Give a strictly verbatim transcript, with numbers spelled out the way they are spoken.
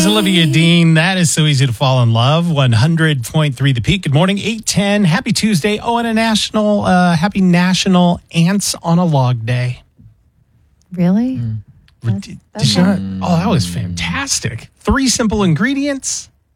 is Olivia Dean. That is So Easy to Fall in Love. one hundred point three The Peak. Good morning, eight ten. Happy Tuesday. Oh, and a national, uh, happy National Ants on a Log Day. Really? Did- did you not- Oh, that was fantastic. Three simple ingredients.